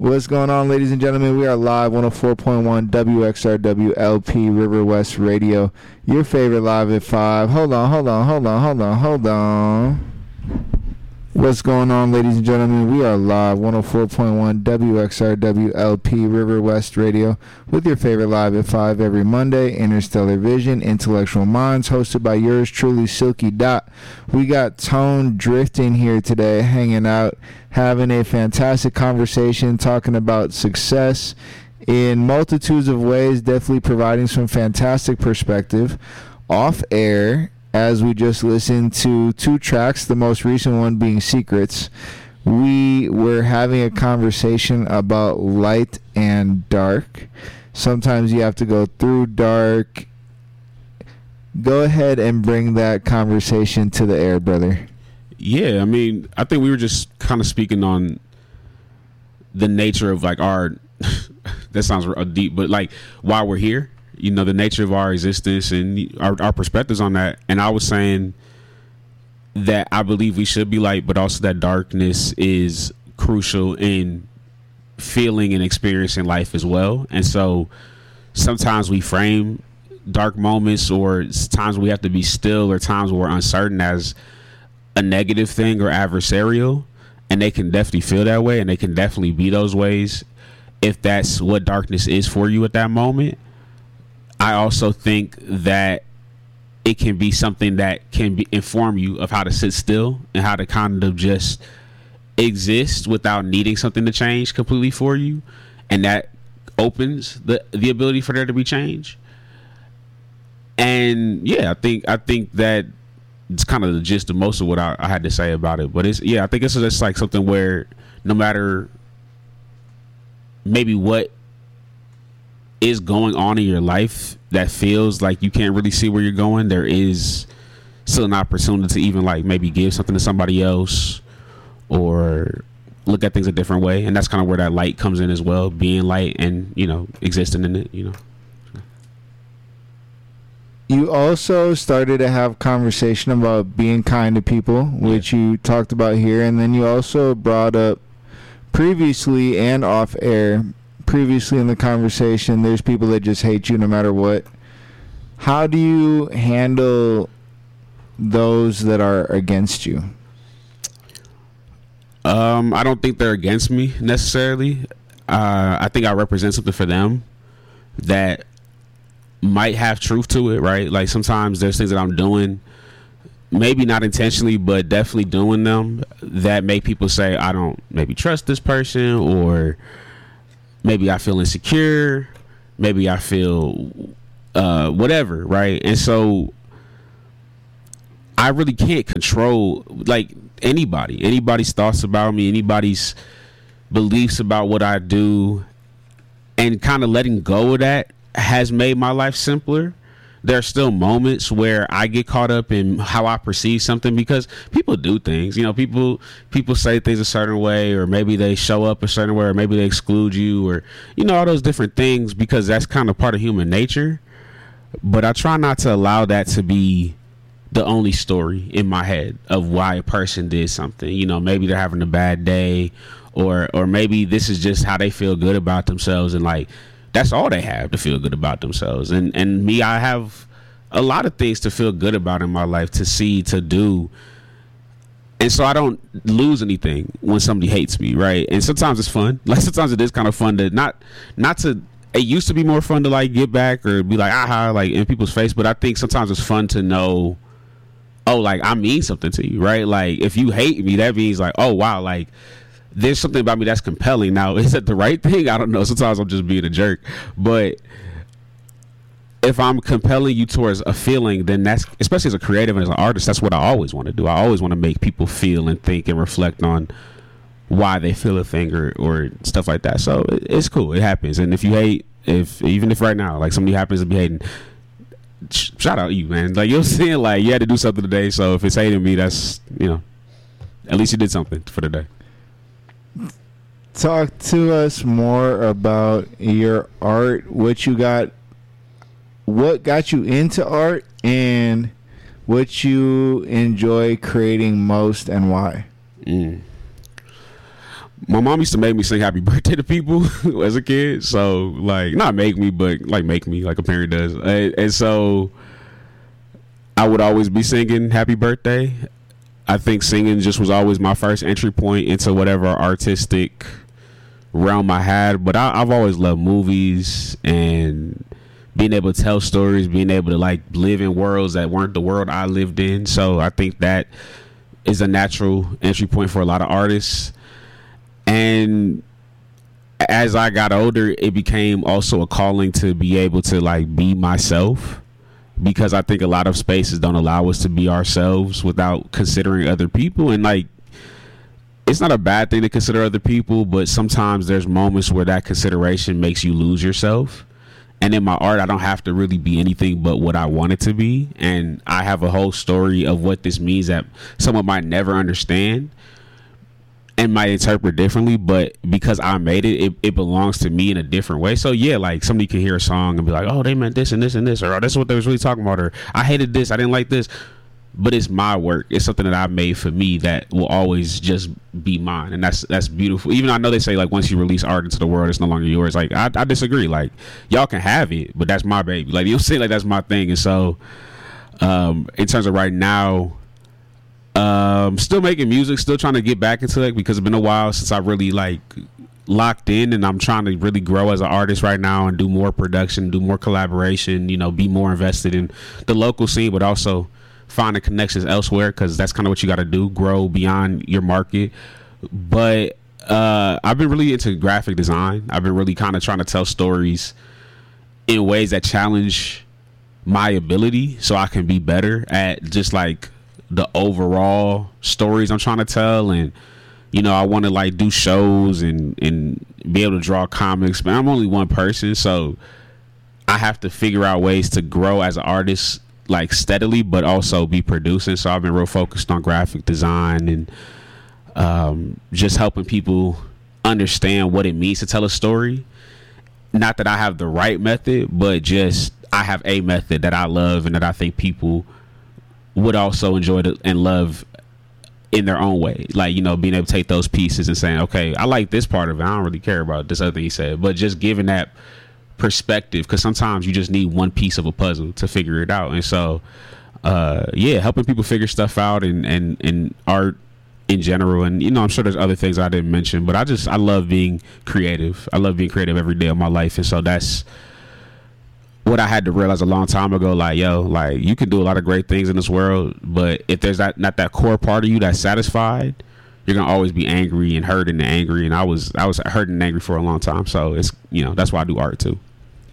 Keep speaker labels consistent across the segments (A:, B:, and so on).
A: What's going on, ladies and gentlemen? We are live 104.1 WXRW LP River West Radio. Your favorite live at 5. Hold on. What's going on, ladies and gentlemen? We are live 104.1 WXRW LP River West Radio with your favorite live at 5 every Monday. Interstellar Vision, Intellectual Minds, hosted by yours truly, Silky Dot. We got Tone Drifting here today, hanging out, having a fantastic conversation, talking about success in multitudes of ways, definitely providing some fantastic perspective. Off air, as we just listened to two tracks, the most recent one being Secrets, we were having a conversation about light and dark. Sometimes you have to go through dark. Go ahead and bring that conversation to the air, brother.
B: Yeah, I mean, I think we were just kind of speaking on the nature of like our, that sounds deep, but like why we're here. You know, the nature of our existence and our perspectives on that. And I was saying that I believe we should be light, but also that darkness is crucial in feeling and experiencing life as well. And so sometimes we frame dark moments or times we have to be still or times where we're uncertain as a negative thing or adversarial. And they can definitely feel that way, and they can definitely be those ways if that's what darkness is for you at that moment. I also think that it can be something that can inform you of how to sit still and how to kind of just exist without needing something to change completely for you. And that opens the ability for there to be change. And yeah, I think that it's kind of the gist of most of what I had to say about it. But I think it's just like something where no matter maybe what is going on in your life that feels like you can't really see where you're going, there is still an opportunity to even like maybe give something to somebody else or look at things a different way. And that's kind of where that light comes in as well, being light and, you know, existing in it, you know.
A: You also started to have conversation about being kind to people, which you talked about here, and then you also brought up previously and off air, previously in the conversation, there's people that just hate you no matter what. How do you handle those that are against you?
B: I don't think they're against me necessarily. I think I represent something for them that might have truth to it, right? Like sometimes there's things that I'm doing, maybe not intentionally, but definitely doing them that make people say, I don't maybe trust this person, or maybe I feel insecure, maybe I feel whatever, right? And so I really can't control like anybody's thoughts about me, anybody's beliefs about what I do, and kind of letting go of that has made my life simpler. There are still moments where I get caught up in how I perceive something because people do things. You know, people say things a certain way, or maybe they show up a certain way, or maybe they exclude you, or, you know, all those different things, because that's kind of part of human nature. But I try not to allow that to be the only story in my head of why a person did something. You know, maybe they're having a bad day, or maybe this is just how they feel good about themselves, and like that's all they have to feel good about themselves. And me, I have a lot of things to feel good about in my life, to see, to do. And so I don't lose anything when somebody hates me, right? And sometimes it's fun. Like sometimes it is kind of fun to not to, it used to be more fun to like get back or be like, aha, like in people's face. But I think sometimes it's fun to know, oh, like I mean something to you, right? Like if you hate me, that means like, oh, wow, like there's something about me that's compelling. Now, is that the right thing? I don't know. Sometimes I'm just being a jerk. But if I'm compelling you towards a feeling, then that's, especially as a creative and as an artist, that's what I always want to do. I always want to make people feel and think and reflect on why they feel a thing or stuff like that. So it's cool. It happens. And if you hate, even if right now, like somebody happens to be hating, shout out you, man. Like you're saying, like you had to do something today. So if it's hating me, that's, you know, at least you did something for the day.
A: Talk to us more about your art, what got you into art, and what you enjoy creating most and why.
B: My mom used to make me sing happy birthday to people as a kid. So, like, not make me, but, like, make me, like a parent does. And so I would always be singing happy birthday. I think singing just was always my first entry point into whatever artistic realm I had. But I've always loved movies and being able to tell stories, being able to, like, live in worlds that weren't the world I lived in. So I think that is a natural entry point for a lot of artists. And as I got older, it became also a calling to be able to, like, be myself, because I think a lot of spaces don't allow us to be ourselves without considering other people. And, like, it's not a bad thing to consider other people, but sometimes there's moments where that consideration makes you lose yourself. And in my art, I don't have to really be anything but what I want it to be. And I have a whole story of what this means that someone might never understand and might interpret differently, but because I made it, it belongs to me in a different way. So yeah, like, somebody can hear a song and be like, oh, they meant this and this and this, or oh, that's what they was really talking about, or I hated this, I didn't like this. But it's my work. It's something that I made for me that will always just be mine. And that's beautiful. Even though I know they say, like, once you release art into the world, it's no longer yours. Like, I disagree. Like, y'all can have it, but that's my baby. Like, you know what I'm saying? Like, that's my thing. And so in terms of right now, still making music, still trying to get back into it, because it's been a while since I really, like, locked in, and I'm trying to really grow as an artist right now and do more production, do more collaboration, you know, be more invested in the local scene, but also finding connections elsewhere, because that's kind of what you got to do, grow beyond your market. But I've been really into graphic design. I've been really kind of trying to tell stories in ways that challenge my ability so I can be better at just, like, the overall stories I'm trying to tell. And, you know, I want to, like, do shows and be able to draw comics, but I'm only one person, so I have to figure out ways to grow as an artist, like, steadily, but also be producing. So I've been real focused on graphic design and just helping people understand what it means to tell a story. Not that I have the right method, but just I have a method that I love and that I think people would also enjoy and love in their own way. Like, you know, being able to take those pieces and saying, okay, I like this part of it, I don't really care about this other thing he said, but just giving that perspective, because sometimes you just need one piece of a puzzle to figure it out. And so yeah, helping people figure stuff out and art in general. And, you know, I'm sure there's other things I didn't mention, but I love being creative. I love being creative every day of my life. And so that's what I had to realize a long time ago. Like, yo, like, you can do a lot of great things in this world, but if there's not that core part of you that's satisfied, you're gonna always be angry and hurting and angry. And I was hurting and angry for a long time. So it's, you know, that's why I do art too.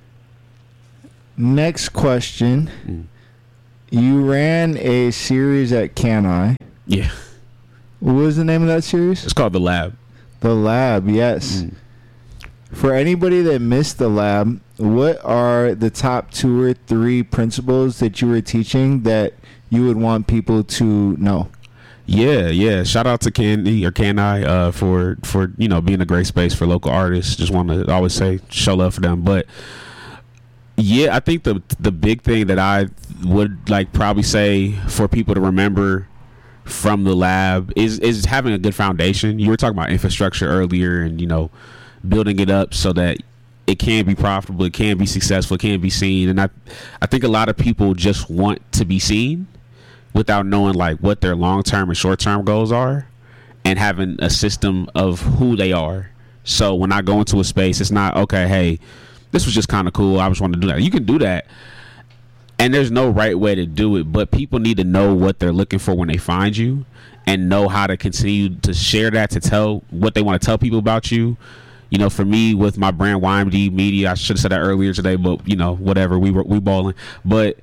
A: Next question. You ran a series at Can-I.
B: Yeah.
A: What was the name of that series?
B: It's called The Lab.
A: The Lab, yes. For anybody that missed The Lab, what are the top 2 or 3 principles that you were teaching that you would want people to know?
B: Yeah. Shout out to Can-I for you know, being a great space for local artists. Just want to always say show love for them. But yeah, I think the big thing that I would, like, probably say for people to remember from The Lab is having a good foundation. You were talking about infrastructure earlier, and, you know, building it up so that it can be profitable, it can be successful, it can be seen. And I think a lot of people just want to be seen without knowing, like, what their long-term and short-term goals are, and having a system of who they are. So when I go into a space, it's not, okay, hey, this was just kind of cool, I just want to do that. You can do that, and there's no right way to do it, but people need to know what they're looking for when they find you, and know how to continue to share that, to tell what they want to tell people about you. You know, for me, with my brand YMD Media, I should have said that earlier today, but, you know, whatever, we balling. But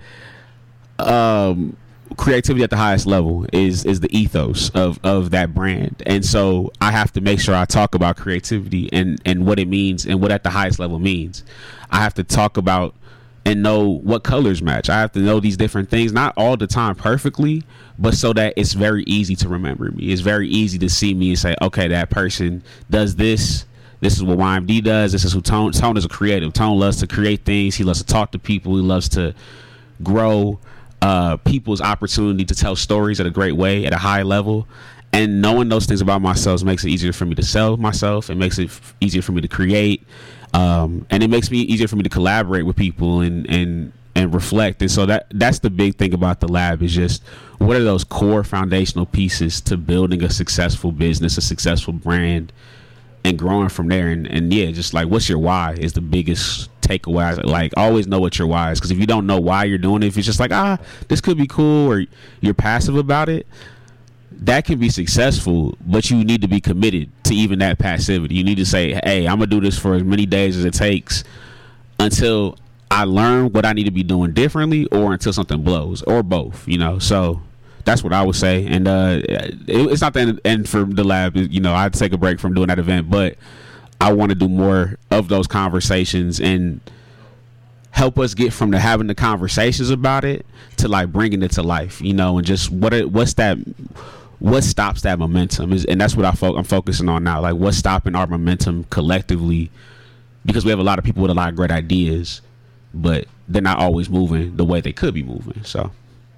B: creativity at the highest level is the ethos of that brand. And so I have to make sure I talk about creativity and what it means and what at the highest level means. I have to talk about and know what colors match. I have to know these different things, not all the time perfectly, but so that it's very easy to remember me. It's very easy to see me and say, okay, that person does this. This is what YMD does. This is who Tone is a creative. Tone loves to create things. He loves to talk to people. He loves to grow people's opportunity to tell stories at a great way, at a high level. And knowing those things about myself makes it easier for me to sell myself. It makes it easier for me to create, and it makes me easier for me to collaborate with people and reflect. And so that's the big thing about the lab, is just what are those core foundational pieces to building a successful business, a successful brand, and growing from there. And yeah, just like, what's your why is the biggest takeaway. Like, always know what your why is, because if you don't know why you're doing it, if it's just like, this could be cool, or you're passive about it, that can be successful, but you need to be committed to even that passivity. You need to say, hey, I'm gonna do this for as many days as it takes until I learn what I need to be doing differently, or until something blows, or both, so that's what I would say. And it's not the end for the lab. I'd take a break from doing that event, but I want to do more of those conversations and help us get from having the conversations about it to like bringing it to life, and just what stops that momentum and that's what I'm focusing on now. Like, what's stopping our momentum collectively, because we have a lot of people with a lot of great ideas, but they're not always moving the way they could be moving. So,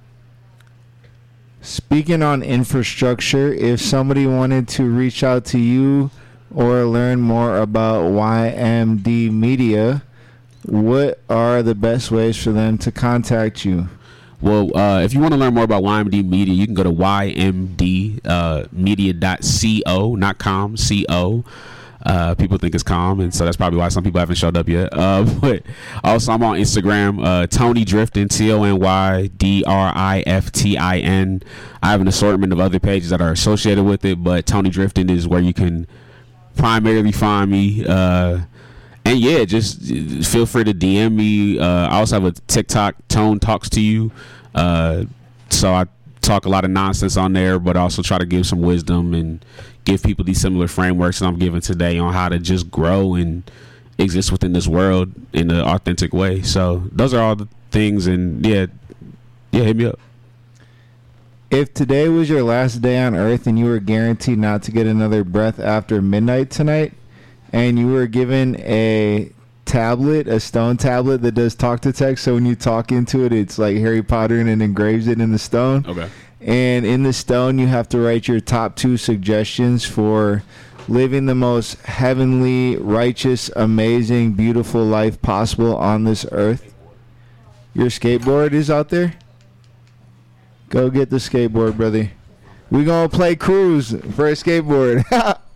A: speaking on infrastructure, if somebody wanted to reach out to you or learn more about YMD Media, what are the best ways for them to contact you?
B: Well, if you want to learn more about YMD Media, you can go to ymdmedia.co, not com, co. People think it's com, and so that's probably why some people haven't showed up yet. But also, I'm on Instagram, Tony Driftin, TonyDriftin. I have an assortment of other pages that are associated with it, but Tony Driftin is where you can primarily find me. And yeah, just feel free to DM me. I also have a TikTok, Tone Talks to You. So I talk a lot of nonsense on there, but also try to give some wisdom and give people these similar frameworks that I'm giving today on how to just grow and exist within this world in an authentic way. So those are all the things. And yeah, hit me up.
A: If today was your last day on Earth and you were guaranteed not to get another breath after midnight tonight, and you were given a tablet, a stone tablet that does talk to text, so when you talk into it, it's like Harry Potter and it engraves it in the stone.
B: Okay.
A: And in the stone, you have to write your top 2 suggestions for living the most heavenly, righteous, amazing, beautiful life possible on this earth. Your skateboard is out there? Go get the skateboard, brother. We gonna play cruise for a skateboard.